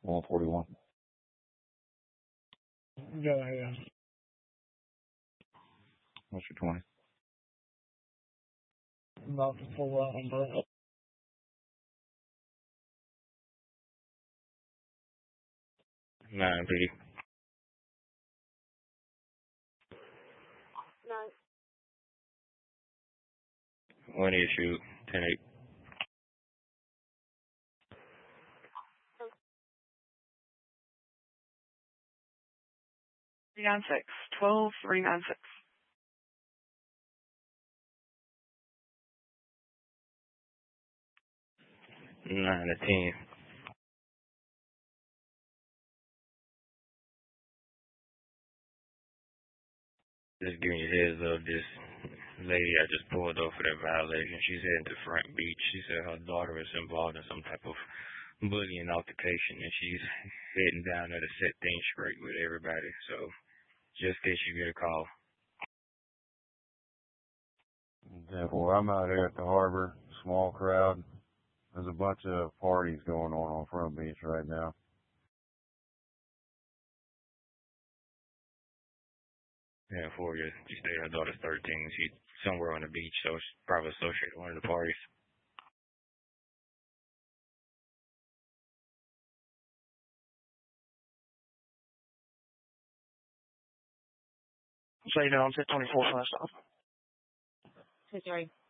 141. Go ahead. What's your 20? About the full umbrella. 9 PD. No. 1 issue, 10-8. Three 12 396. 9 to 10. Just giving you a heads up, this lady I just pulled over for that violation, she's heading to Front Beach. She said her daughter is involved in some type of bullying altercation, and she's heading down there to set things straight with everybody. So, just in case you get a call. Example, I'm out here at the harbor, small crowd. There's a bunch of parties going on Front Beach right now. Yeah, for you. She said her daughter's 13. She's somewhere on the beach, so it's probably associated with one of the parties. So you know, I'm at 24 first off. 2-3.